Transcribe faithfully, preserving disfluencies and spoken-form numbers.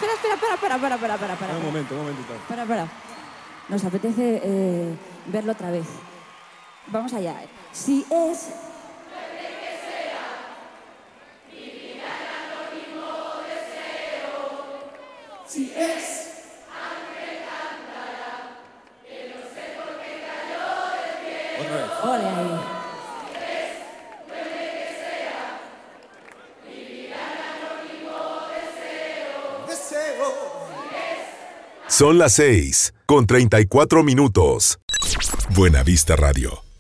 espera, espera, para, para, para, para, para, para. Un momento, un momentito. Para, para. Nos apetece eh, verlo otra vez. Vamos allá. Si es... Si es... Otra vez. Ole ahí. Son las seis, con treinta y cuatro minutos. Buena Vista Radio.